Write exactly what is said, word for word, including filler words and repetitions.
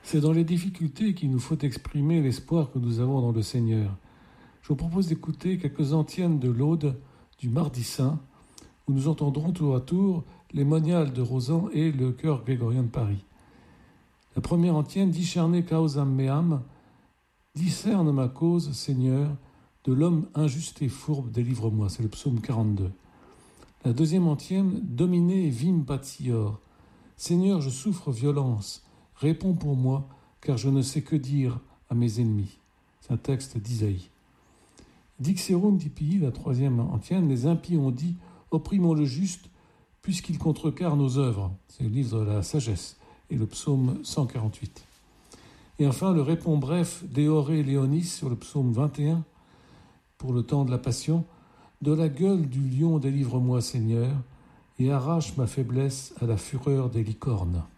C'est dans les difficultés qu'il nous faut exprimer l'espoir que nous avons dans le Seigneur. Je vous propose d'écouter quelques antiennes de l'Aude du Mardi Saint, où nous entendrons tour à tour les moniales de Rosan et le chœur grégorien de Paris. La première antienne, Discerne causam meam, discerne ma cause, Seigneur, de l'homme injuste et fourbe, délivre-moi. C'est le psaume quarante-deux. La deuxième antienne, Domine vim patior, Seigneur, je souffre violence, réponds pour moi, car je ne sais que dire à mes ennemis. C'est un texte d'Isaïe. Dixerum dipii, la troisième antienne, les impies ont dit, opprimons le juste, puisqu'il contrecarre nos œuvres. C'est le livre de la sagesse et le psaume cent quarante-huit. Et enfin, le répond bref d'Eoré Léonis sur le psaume vingt et un, pour le temps de la Passion, de la gueule du lion délivre-moi, Seigneur, et arrache ma faiblesse à la fureur des licornes.